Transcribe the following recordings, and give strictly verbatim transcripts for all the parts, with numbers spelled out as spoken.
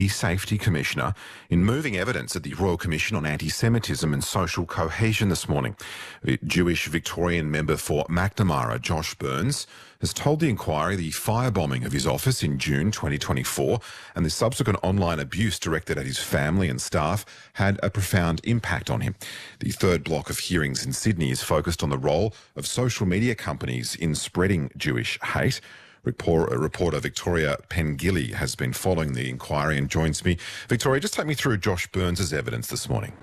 Safety Commissioner in moving evidence at the Royal Commission on Anti-Semitism and Social Cohesion this morning. The Jewish Victorian member for Macnamara, Josh Burns, has told the inquiry the firebombing of his office in June twenty twenty-four and the subsequent online abuse directed at his family and staff had a profound impact on him. The third block of hearings in Sydney is focused on the role of social media companies in spreading Jewish hate. Reporter, reporter Victoria Pengilly has been following the inquiry and joins me. Victoria, just take me through Josh Burns' evidence this morning.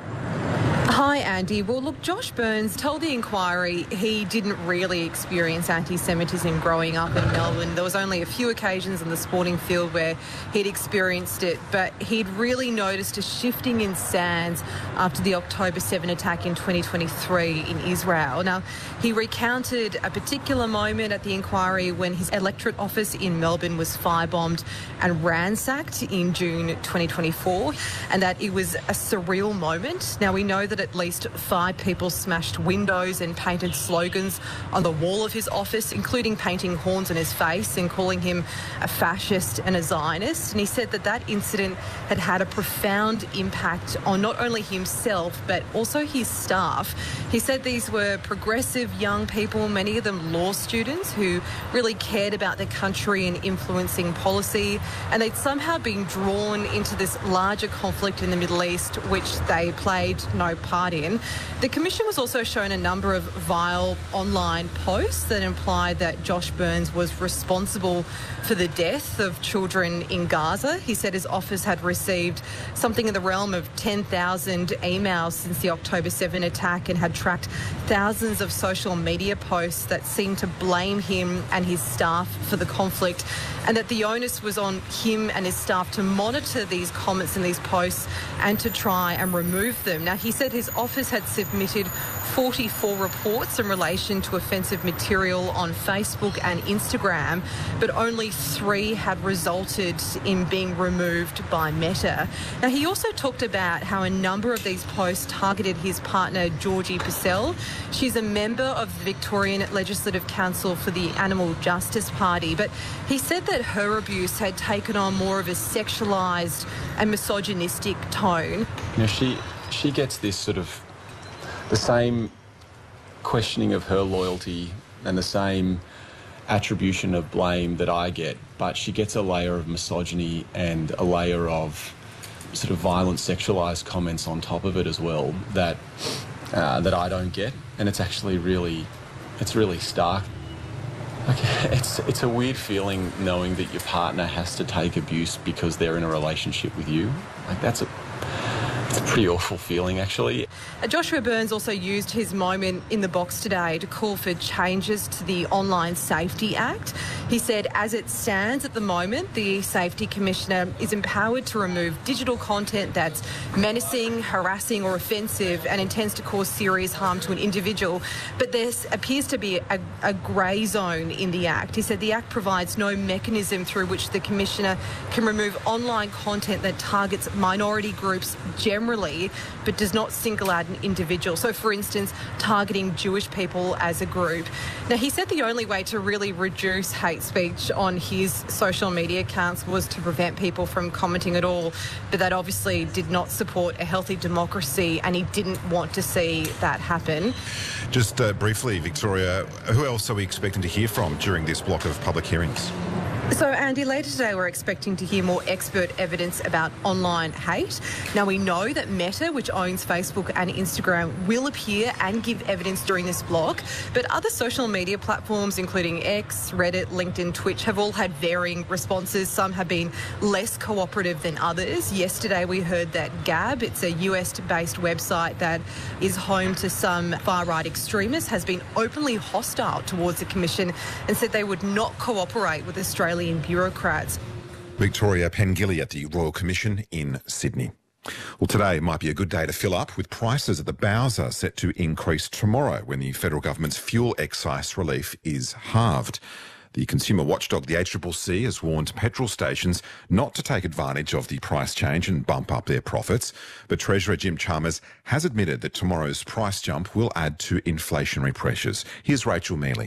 Hi, Andy. Well, look, Josh Burns told the inquiry he didn't really experience anti-Semitism growing up in Melbourne. There was only a few occasions on the sporting field where he'd experienced it, but he'd really noticed a shifting in sands after the October seventh attack in twenty twenty-three in Israel. Now, he recounted a particular moment at the inquiry when his electorate office in Melbourne was firebombed and ransacked in June twenty twenty-four, and that it was a surreal moment. Now, we know that at least five people smashed windows and painted slogans on the wall of his office, including painting horns on his face and calling him a fascist and a Zionist. And he said that that incident had had a profound impact on not only himself, but also his staff. He said these were progressive young people, many of them law students, who really cared about the country and influencing policy. And they'd somehow been drawn into this larger conflict in the Middle East, which they played no part in. The Commission was also shown a number of vile online posts that implied that Josh Burns was responsible for the death of children in Gaza. He said his office had received something in the realm of ten thousand emails since the October seventh attack and had tracked thousands of social media posts that seemed to blame him and his staff for the conflict, and that the onus was on him and his staff to monitor these comments and these posts and to try and remove them. Now, he said his office had submitted forty-four reports in relation to offensive material on Facebook and Instagram, but only three had resulted in being removed by Meta. Now, he also talked about how a number of these posts targeted his partner, Georgie Purcell. She's a member of the Victorian Legislative Council for the Animal Justice Party, but he said that her abuse had taken on more of a sexualised and misogynistic tone. You know, she, she gets this sort of the same questioning of her loyalty and the same attribution of blame that I get, but she gets a layer of misogyny and a layer of sort of violent sexualised comments on top of it as well that uh, that I don't get, and it's actually really, it's really stark. Like, it's it's a weird feeling knowing that your partner has to take abuse because they're in a relationship with you. Like, that's a It's a pretty awful feeling, actually. Joshua Burns also used his moment in the box today to call for changes to the Online Safety Act. He said, as it stands at the moment, the Safety Commissioner is empowered to remove digital content that's menacing, harassing or offensive and intends to cause serious harm to an individual. But there appears to be a, a grey zone in the Act. He said the Act provides no mechanism through which the Commissioner can remove online content that targets minority groups generally, Generally, but does not single out an individual. So, for instance, targeting Jewish people as a group. Now, he said the only way to really reduce hate speech on his social media accounts was to prevent people from commenting at all, but that obviously did not support a healthy democracy, and he didn't want to see that happen. Just uh, briefly, Victoria, who else are we expecting to hear from during this block of public hearings? So, Andy, later today we're expecting to hear more expert evidence about online hate. Now, we know that Meta, which owns Facebook and Instagram, will appear and give evidence during this block, but other social media platforms, including X, Reddit, LinkedIn, Twitch, have all had varying responses. Some have been less cooperative than others. Yesterday we heard that Gab, it's a U S-based website that is home to some far-right extremists, has been openly hostile towards the Commission and said they would not cooperate with Australia bureaucrats. Victoria Pengilly at the Royal Commission in Sydney. Well, today might be a good day to fill up, with prices at the Bowser set to increase tomorrow when the federal government's fuel excise relief is halved. The consumer watchdog, the A C C C, has warned petrol stations not to take advantage of the price change and bump up their profits. But Treasurer Jim Chalmers has admitted that tomorrow's price jump will add to inflationary pressures. Here's Rachel Mealy.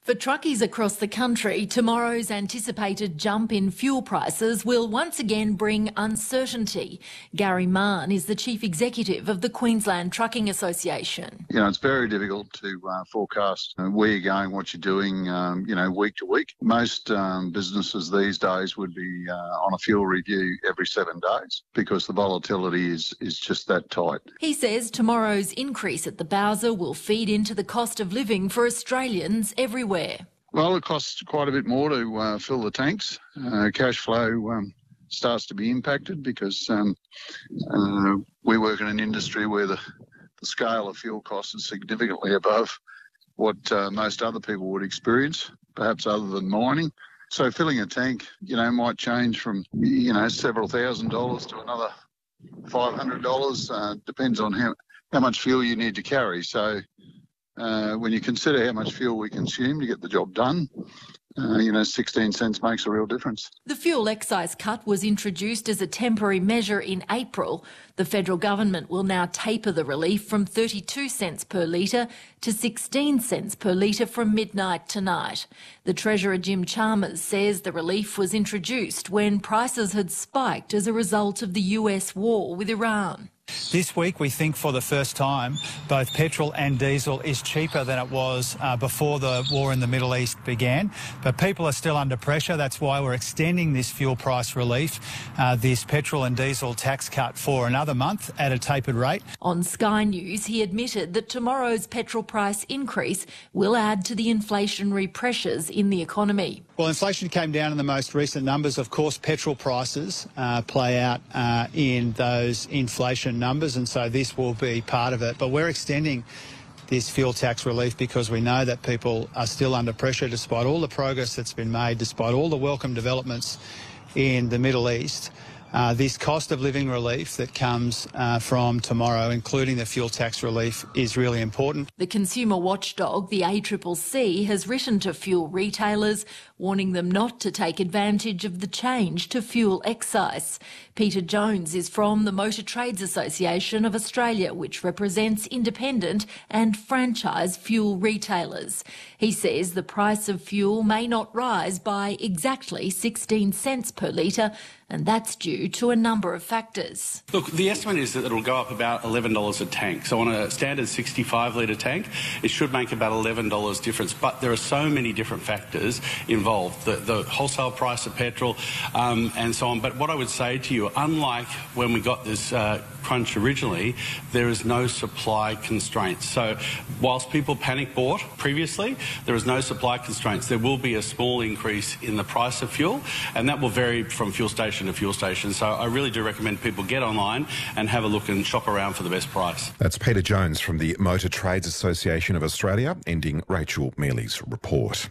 For truckies across the country, tomorrow's anticipated jump in fuel prices will once again bring uncertainty. Gary Mann is the Chief Executive of the Queensland Trucking Association. You know, it's very difficult to uh, forecast uh, where you're going, what you're doing, um, you know, week to week. Most um, businesses these days would be uh, on a fuel review every seven days because the volatility is, is just that tight. He says tomorrow's increase at the Bowser will feed into the cost of living for Australians everywhere. Well, it costs quite a bit more to uh, fill the tanks. Uh, cash flow um, starts to be impacted because um, uh, we work in an industry where the, the scale of fuel costs is significantly above what uh, most other people would experience, perhaps other than mining. So filling a tank, you know, might change from, you know, several thousand dollars to another five hundred dollars. Uh, depends on how, how much fuel you need to carry. So Uh, when you consider how much fuel we consume to get the job done, uh, you know, sixteen cents makes a real difference. The fuel excise cut was introduced as a temporary measure in April. The federal government will now taper the relief from thirty-two cents per litre to sixteen cents per litre from midnight tonight. The Treasurer Jim Chalmers says the relief was introduced when prices had spiked as a result of the U S war with Iran. This week, we think for the first time, both petrol and diesel is cheaper than it was uh, before the war in the Middle East began. But people are still under pressure. That's why we're extending this fuel price relief, uh, this petrol and diesel tax cut for another month at a tapered rate. On Sky News, he admitted that tomorrow's petrol price increase will add to the inflationary pressures in the economy. Well, inflation came down in the most recent numbers. Of course, petrol prices uh, play out uh, in those inflation numbers, and so this will be part of it. But we're extending this fuel tax relief because we know that people are still under pressure despite all the progress that's been made, despite all the welcome developments in the Middle East. Uh, this cost of living relief that comes uh, from tomorrow, including the fuel tax relief, is really important. The consumer watchdog, the A C C C, has written to fuel retailers, warning them not to take advantage of the change to fuel excise. Peter Jones is from the Motor Trades Association of Australia, which represents independent and franchise fuel retailers. He says the price of fuel may not rise by exactly sixteen cents per litre, and that's due to a number of factors. Look, the estimate is that it'll go up about eleven dollars a tank. So on a standard sixty-five litre tank, it should make about eleven dollars difference. But there are so many different factors involved, the, the wholesale price of petrol um, and so on. But what I would say to you, unlike when we got this uh, crunch originally, there is no supply constraints. So whilst people panic bought previously, there is no supply constraints. There will be a small increase in the price of fuel, and that will vary from fuel station to fuel station. So I really do recommend people get online and have a look and shop around for the best price. That's Peter Jones from the Motor Trades Association of Australia, ending Rachel Mealy's report.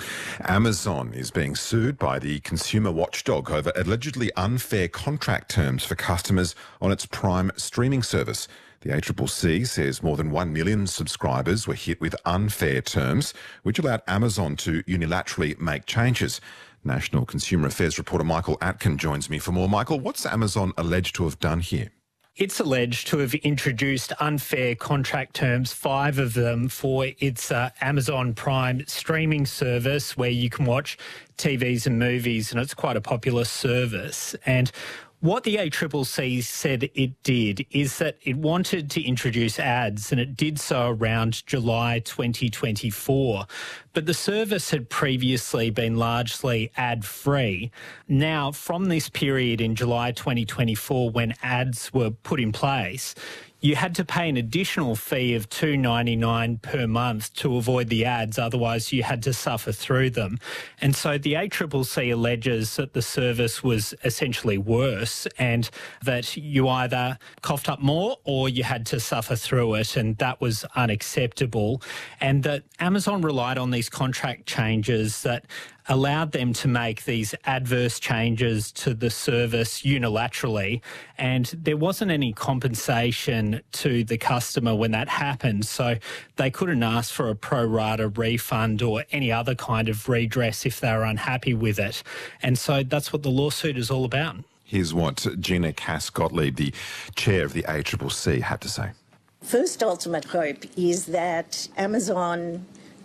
Amazon is being sued by the consumer watchdog over allegedly unfair contract terms for customers on its Prime streaming service. The A C C C says more than one million subscribers were hit with unfair terms, which allowed Amazon to unilaterally make changes. National Consumer Affairs reporter Michael Atkin joins me for more. Michael, what's Amazon alleged to have done here? It's alleged to have introduced unfair contract terms, five of them, for its uh, Amazon Prime streaming service where you can watch T Vs and movies, and it's quite a popular service. And what the A C C C said it did is that it wanted to introduce ads, and it did so around July twenty twenty-four. But the service had previously been largely ad-free. Now, from this period in July twenty twenty-four, when ads were put in place, you had to pay an additional fee of two dollars ninety-nine per month to avoid the ads, otherwise you had to suffer through them. And so the A C C C alleges that the service was essentially worse and that you either coughed up more or you had to suffer through it, and that was unacceptable. And that Amazon relied on these contract changes that allowed them to make these adverse changes to the service unilaterally, and there wasn't any compensation to the customer when that happened, so they couldn't ask for a pro rata refund or any other kind of redress if they were unhappy with it. And so that's what the lawsuit is all about. Here's what Gina Cass-Gottlieb, the chair of the A C C C, had to say. First ultimate hope is that Amazon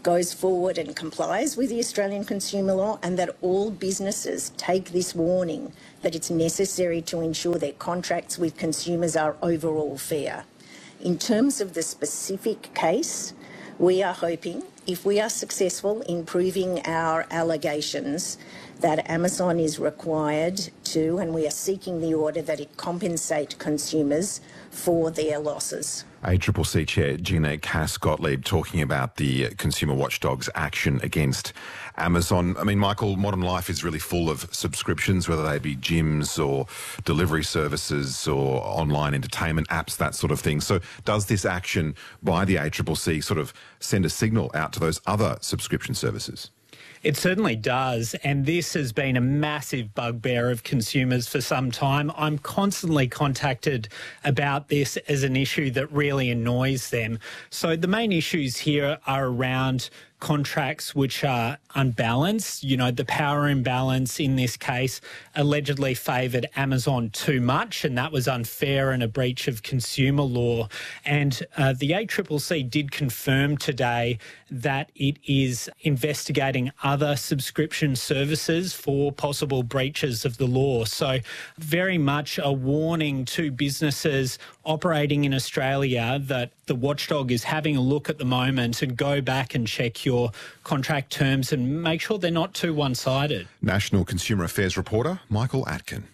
goes forward and complies with the Australian consumer law, and that all businesses take this warning that it's necessary to ensure their contracts with consumers are overall fair. In terms of the specific case, we are hoping, if we are successful in proving our allegations, that Amazon is required to, and we are seeking the order, that it compensate consumers for their losses. A C C C Chair Gina Cass-Gottlieb talking about the Consumer Watchdog's action against Amazon. I mean, Michael, modern life is really full of subscriptions, whether they be gyms or delivery services or online entertainment apps, that sort of thing. So does this action by the A C C C sort of send a signal out to those other subscription services? It certainly does, and this has been a massive bugbear of consumers for some time. I'm constantly contacted about this as an issue that really annoys them. So the main issues here are around contracts which are unbalanced. You know, the power imbalance in this case allegedly favoured Amazon too much, and that was unfair and a breach of consumer law. And uh, the A C C C did confirm today that it is investigating other subscription services for possible breaches of the law. So very much a warning to businesses operating in Australia that the watchdog is having a look at the moment, and go back and check your contract terms and make sure they're not too one-sided. National Consumer Affairs reporter Michael Atkin.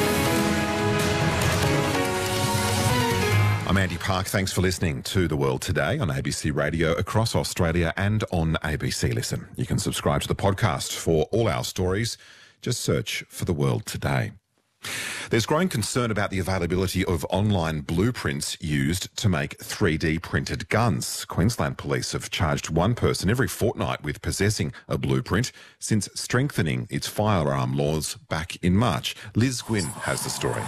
I'm Andy Park. Thanks for listening to The World Today on A B C Radio across Australia and on A B C Listen. You can subscribe to the podcast for all our stories. Just search for The World Today. There's growing concern about the availability of online blueprints used to make three D printed guns. Queensland Police have charged one person every fortnight with possessing a blueprint since strengthening its firearm laws back in March. Liz Gwynn has the story.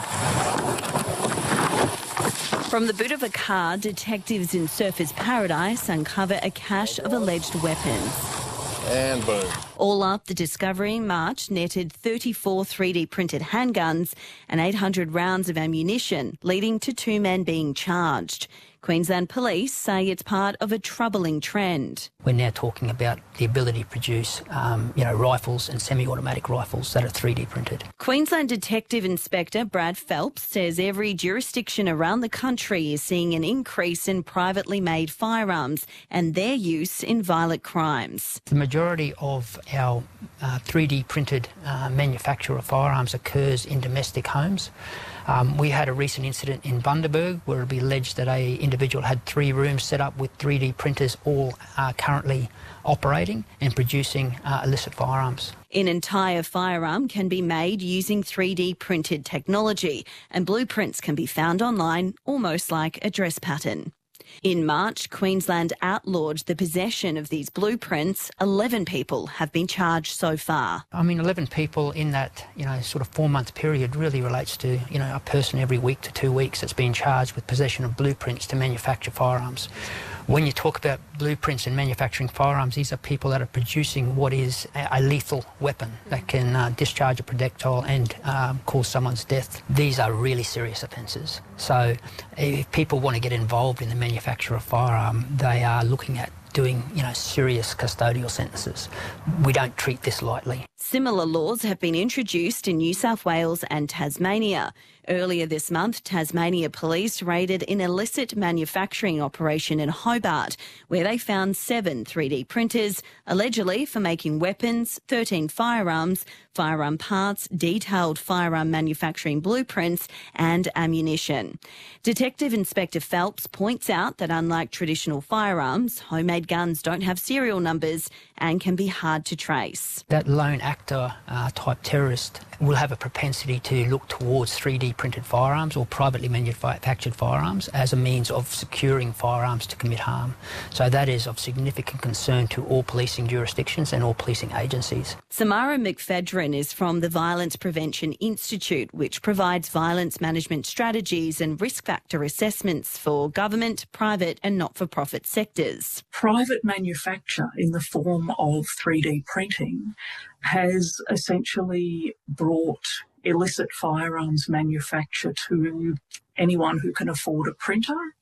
From the boot of a car, detectives in Surfers Paradise uncover a cache of alleged weapons. And boom. All up, the discovery in March netted thirty-four three D printed handguns and eight hundred rounds of ammunition, leading to two men being charged. Queensland Police say it's part of a troubling trend. We're now talking about the ability to produce, um, you know, rifles and semi-automatic rifles that are three D printed. Queensland Detective Inspector Brad Phelps says every jurisdiction around the country is seeing an increase in privately made firearms and their use in violent crimes. The majority of our uh, three D printed uh, manufacture of firearms occurs in domestic homes. Um, we had a recent incident in Bundaberg where it be alleged that a individual had three rooms set up with three D printers all uh, currently operating and producing uh, illicit firearms. An entire firearm can be made using three D printed technology, and blueprints can be found online, almost like a dress pattern. In March, Queensland outlawed the possession of these blueprints. eleven people have been charged so far. I mean, eleven people in that, you know, sort of four-month period really relates to, you know, a person every week to two weeks that's been charged with possession of blueprints to manufacture firearms. When you talk about blueprints and manufacturing firearms, these are people that are producing what is a, a lethal weapon that can uh, discharge a projectile and um, cause someone's death. These are really serious offences. So if people want to get involved in the manufacture of firearm, they are looking at doing, you know, serious custodial sentences. We don't treat this lightly. Similar laws have been introduced in New South Wales and Tasmania. Earlier this month, Tasmania Police raided an illicit manufacturing operation in Hobart, where they found seven three D printers, allegedly for making weapons, thirteen firearms, firearm parts, detailed firearm manufacturing blueprints and ammunition. Detective Inspector Phelps points out that unlike traditional firearms, homemade guns don't have serial numbers and can be hard to trace. That lone actor uh, type terrorist will have a propensity to look towards three D printed firearms or privately manufactured firearms as a means of securing firearms to commit harm. So that is of significant concern to all policing jurisdictions and all policing agencies. Samara McPhedran is from the Violence Prevention Institute, which provides violence management strategies and risk factor assessments for government, private and not-for-profit sectors. Private manufacture in the form of three D printing has essentially brought illicit firearms manufacture to anyone who can afford a printer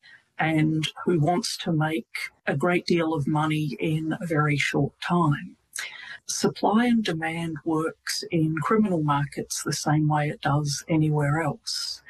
and who wants to make a great deal of money in a very short time. Supply and demand works in criminal markets the same way it does anywhere else.